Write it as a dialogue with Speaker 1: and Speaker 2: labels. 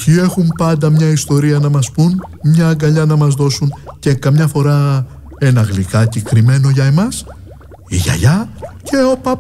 Speaker 1: Όσοι έχουν πάντα μια ιστορία να μας πούν, μια αγκαλιά να μας δώσουν και καμιά φορά ένα γλυκάκι κρυμμένο για εμάς, η γιαγιά και ο παππούς.